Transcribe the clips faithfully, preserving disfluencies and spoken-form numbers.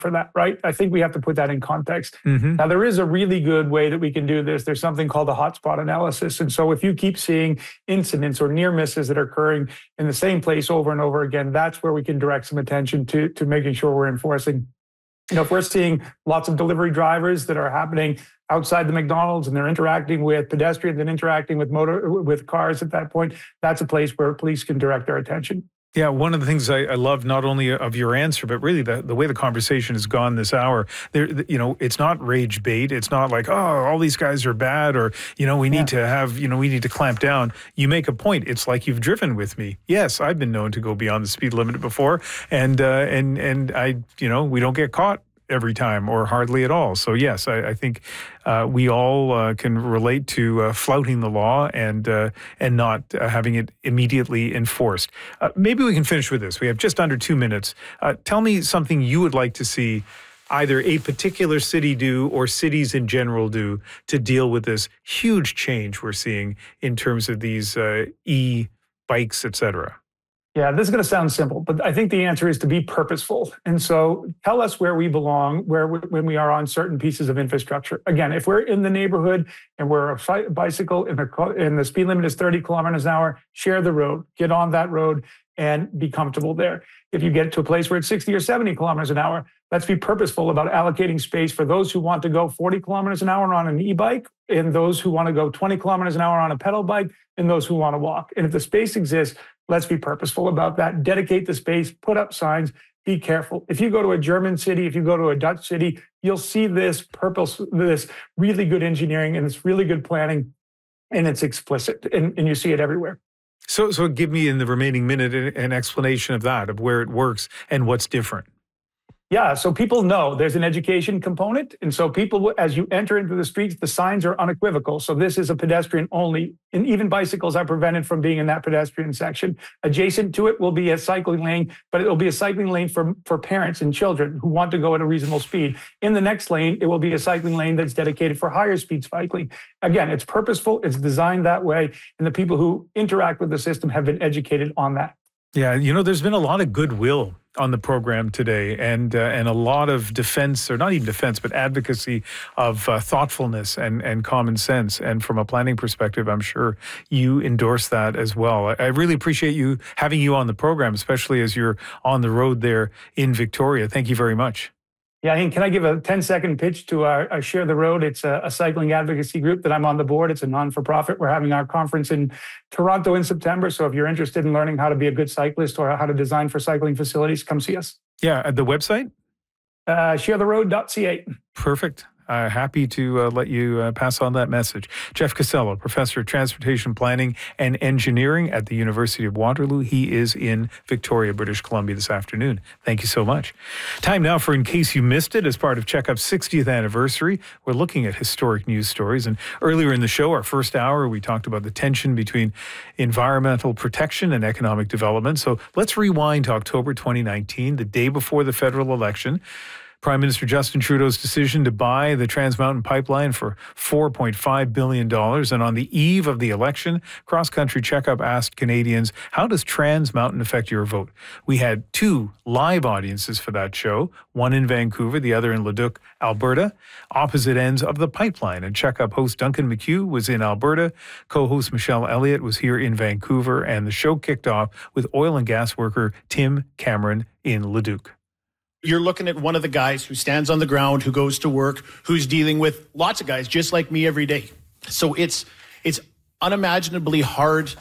for that, right? I think we have to put that in context. Mm-hmm. Now, there is a really good way that we can do this. There's something called a hotspot analysis. And so if you keep seeing incidents or near misses that are occurring in the same place over and over again, that's where we can direct some attention to, to making sure we're enforcing. You know, if we're seeing lots of delivery drivers that are happening outside the McDonald's and they're interacting with pedestrians and interacting with motor with cars at that point, that's a place where police can direct their attention. Yeah, one of the things I, I love not only of your answer, but really the, the way the conversation has gone this hour. There, you know, it's not rage bait. It's not like, oh, all these guys are bad, or you know, we need yeah. to have, you know, we need to clamp down. You make a point. It's like you've driven with me. Yes, I've been known to go beyond the speed limit before, and uh, and and I, you know, we don't get caught every time or hardly at all. So yes, I, I think uh, we all uh, can relate to uh, flouting the law and uh, and not uh, having it immediately enforced. Uh, maybe we can finish with this. We have just under two minutes. Uh, tell me something you would like to see either a particular city do or cities in general do to deal with this huge change we're seeing in terms of these uh, e-bikes, et cetera. Yeah, this is going to sound simple, but I think the answer is to be purposeful. And so tell us where we belong, where we, when we are on certain pieces of infrastructure. Again, if we're in the neighborhood and we're a bicycle and the, and the speed limit is thirty kilometers an hour, share the road, get on that road and be comfortable there. If you get to a place where it's sixty or seventy kilometers an hour, let's be purposeful about allocating space for those who want to go forty kilometers an hour on an e-bike and those who want to go twenty kilometers an hour on a pedal bike and those who want to walk. And if the space exists, let's be purposeful about that. Dedicate the space, put up signs, be careful. If you go to a German city, if you go to a Dutch city, you'll see this purpose, this really good engineering and this really good planning, and it's explicit, and, and you see it everywhere. So, so give me in the remaining minute an explanation of that, of where it works and what's different. Yeah, so people know there's an education component. And so people, as you enter into the streets, the signs are unequivocal. So this is a pedestrian only. And even bicycles are prevented from being in that pedestrian section. Adjacent to it will be a cycling lane, but it will be a cycling lane for, for parents and children who want to go at a reasonable speed. In the next lane, it will be a cycling lane that's dedicated for higher speed cycling. Again, it's purposeful, it's designed that way, and the people who interact with the system have been educated on that. Yeah, you know, there's been a lot of goodwill on the program today, and uh, and a lot of defense, or not even defense, but advocacy of uh, thoughtfulness and, and common sense. And from a planning perspective, I'm sure you endorse that as well. I, I really appreciate you having you on the program, especially as you're on the road there in Victoria. Thank you very much. Yeah, and can I give a ten second pitch to our, our Share the Road? It's a, a cycling advocacy group that I'm on the board. It's a non-for-profit. We're having our conference in Toronto in September. So if you're interested in learning how to be a good cyclist or how to design for cycling facilities, come see us. Yeah, the website? Uh, share the road dot c a. Perfect. Uh, happy to uh, let you uh, pass on that message. Jeff Costello, Professor of Transportation Planning and Engineering at the University of Waterloo. He is in Victoria, British Columbia this afternoon. Thank you so much. Time now for In Case You Missed It. As part of Checkup's sixtieth anniversary, we're looking at historic news stories. And earlier in the show, our first hour, we talked about the tension between environmental protection and economic development. So let's rewind to October twenty nineteen, the day before the federal election. Prime Minister Justin Trudeau's decision to buy the Trans Mountain Pipeline for four point five billion dollars. And on the eve of the election, Cross Country Checkup asked Canadians, how does Trans Mountain affect your vote? We had two live audiences for that show, one in Vancouver, the other in Leduc, Alberta, opposite ends of the pipeline. And Checkup host Duncan McHugh was in Alberta, co-host Michelle Elliott was here in Vancouver, and the show kicked off with oil and gas worker Tim Cameron in Leduc. You're looking at one of the guys who stands on the ground, who goes to work, who's dealing with lots of guys just like me every day. So it's it's unimaginably hard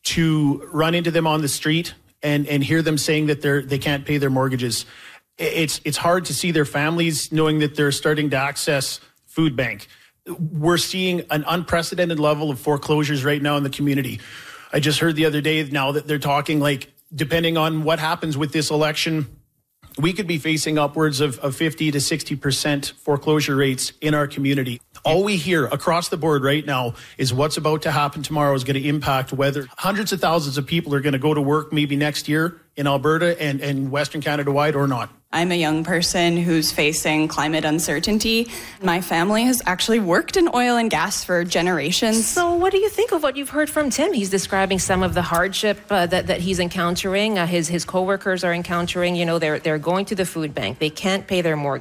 to run into them on the street and, and hear them saying that they're they can't pay their mortgages. It's it's hard to see their families knowing that they're starting to access food bank. We're seeing an unprecedented level of foreclosures right now in the community. I just heard the other day now that they're talking like, depending on what happens with this election, we could be facing upwards of, of fifty to sixty percent foreclosure rates in our community. All we hear across the board right now is what's about to happen tomorrow is going to impact whether hundreds of thousands of people are going to go to work maybe next year in Alberta and, and Western Canada wide or not. I'm a young person who's facing climate uncertainty. My family has actually worked in oil and gas for generations. So what do you think of what you've heard from Tim? He's describing some of the hardship uh, that, that he's encountering. Uh, his his coworkers are encountering. You know, they're, they're going to the food bank. They can't pay their mortgage.